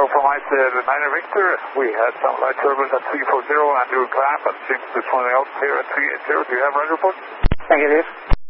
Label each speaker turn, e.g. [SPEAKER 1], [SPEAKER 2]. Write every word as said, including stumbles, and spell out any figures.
[SPEAKER 1] Control from I said niner Victor. We had some light turbulence at three forty and doing climb, but seems to be something else here at three eighty. Do you have a report?
[SPEAKER 2] Negative.